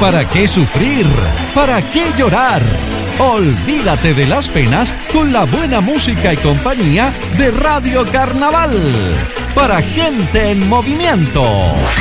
¿Para qué sufrir? ¿Para qué llorar? Olvídate de las penas con la buena música y compañía de Radio Carnaval. Para gente en movimiento.